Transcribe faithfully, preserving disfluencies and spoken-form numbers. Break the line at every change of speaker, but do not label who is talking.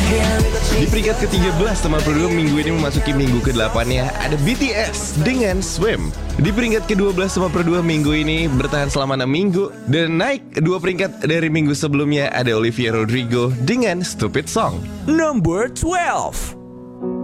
Di peringkat ke tiga belas Teman Pro dua minggu ini memasuki minggu ke delapan ya, ada B T S dengan Swim. Di peringkat ke dua belas Teman Pro dua minggu ini bertahan selama enam minggu. Dan naik dua peringkat dari minggu sebelumnya ada Olivia Rodrigo dengan Stupid Song.
Number twelve.